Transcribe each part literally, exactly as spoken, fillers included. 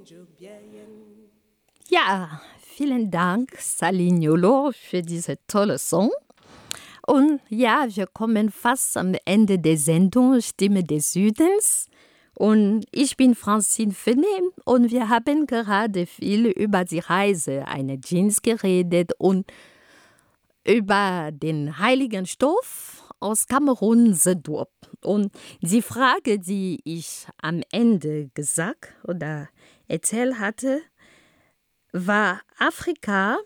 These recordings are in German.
Ja, vielen Dank, Salignolo, für diese tolle Song. Und ja, wir kommen fast am Ende der Sendung Stimme des Südens. Und ich bin Francine Fenet und wir haben gerade viel über die Reise einer Jeans geredet und über den heiligen Stoff aus Kamerun, Sedurp. Und die Frage, die ich am Ende gesagt oder erzählt hatte, war Afrika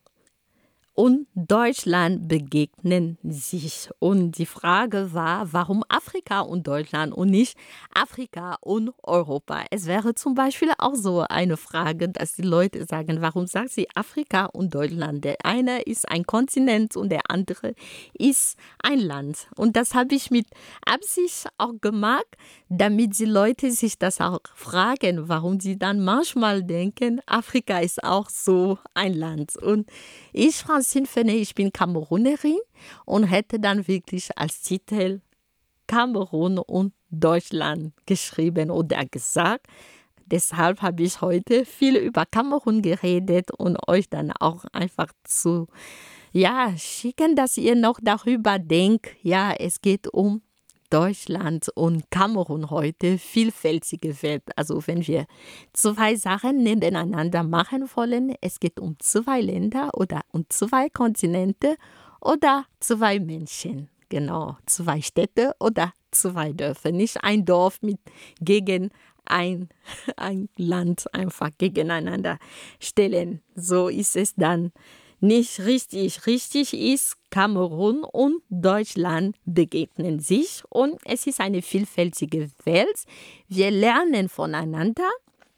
und Deutschland begegnen sich. Und die Frage war, warum Afrika und Deutschland und nicht Afrika und Europa? Es wäre zum Beispiel auch so eine Frage, dass die Leute sagen, warum sagt sie Afrika und Deutschland? Der eine ist ein Kontinent und der andere ist ein Land. Und das habe ich mit Absicht auch gemacht, damit die Leute sich das auch fragen, warum sie dann manchmal denken, Afrika ist auch so ein Land. Und ich, Francine Fenet, ich bin Kamerunerin und hätte dann wirklich als Titel Kamerun und Deutschland geschrieben oder gesagt. Deshalb habe ich heute viel über Kamerun geredet und euch dann auch einfach zu ja, schicken, dass ihr noch darüber denkt. Ja, es geht um Deutschland und Kamerun heute, vielfältige Welt. Also wenn wir zwei Sachen nebeneinander machen wollen, es geht um zwei Länder oder um zwei Kontinente oder zwei Menschen. Genau, zwei Städte oder zwei Dörfer. Nicht ein Dorf mit gegen ein, ein Land einfach gegeneinander stellen. So ist es dann nicht richtig. Richtig ist, Kamerun und Deutschland begegnen sich und es ist eine vielfältige Welt. Wir lernen voneinander,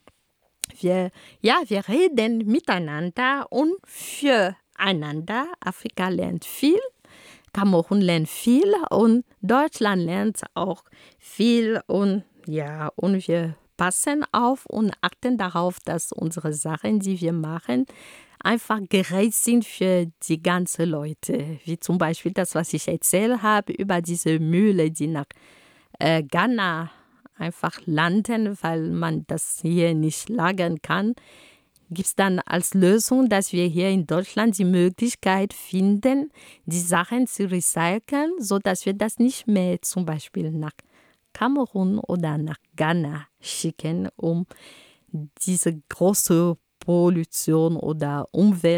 wir, ja, wir reden miteinander und füreinander. Afrika lernt viel, Kamerun lernt viel und Deutschland lernt auch viel und ja, und wir passen auf und achten darauf, dass unsere Sachen, die wir machen, einfach gerecht sind für die ganzen Leute. Wie zum Beispiel das, was ich erzählt habe über diese Mühle, die nach äh, Ghana einfach landen, weil man das hier nicht lagern kann. Gibt es dann als Lösung, dass wir hier in Deutschland die Möglichkeit finden, die Sachen zu recyceln, sodass wir das nicht mehr zum Beispiel nach Kamerun oder nach Ghana schicken, um diese große Pollution oder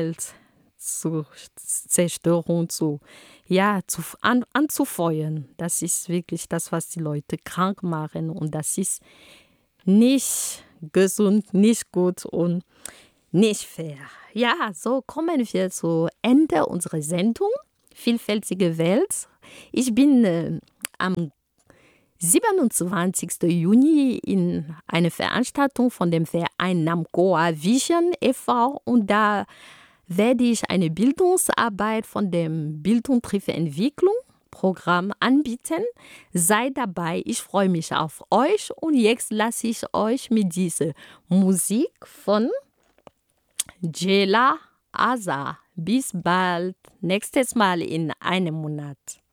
Umweltzerstörung zu, ja, zu, an, anzufeuern. Das ist wirklich das, was die Leute krank machen und das ist nicht gesund, nicht gut und nicht fair. Ja, so kommen wir zu Ende unserer Sendung, Vielfältige Welt. Ich bin äh, am siebenundzwanzigsten Juni in einer Veranstaltung von dem Verein Namcoa Vision e V und da werde ich eine Bildungsarbeit von dem Bildung trifft Entwicklung Programm anbieten. Seid dabei, ich freue mich auf euch und jetzt lasse ich euch mit dieser Musik von Jela Asa. Bis bald, nächstes Mal in einem Monat.